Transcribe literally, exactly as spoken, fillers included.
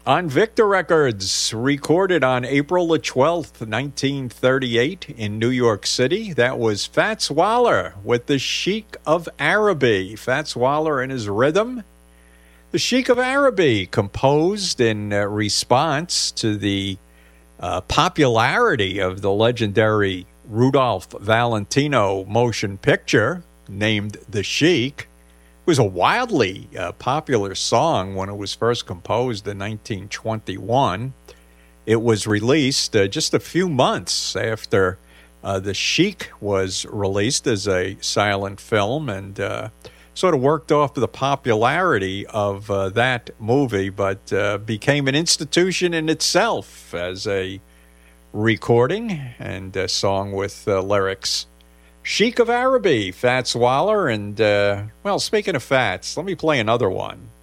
On Victor Records, recorded on April the twelfth, nineteen thirty-eight in New York City. That was Fats Waller with the Sheik of Araby. Fats Waller and his rhythm. The Sheik of Araby, composed in uh, response to the uh, popularity of the legendary Rudolph Valentino motion picture named The Sheik. It was a wildly uh, popular song when it was first composed in nineteen twenty-one. It was released uh, just a few months after uh, The Sheik was released as a silent film, and uh, sort of worked off the popularity of uh, that movie, but uh, became an institution in itself as a recording and a song with uh, lyrics. Sheik of Araby, Fats Waller, and, uh, well, speaking of Fats, let me play another one.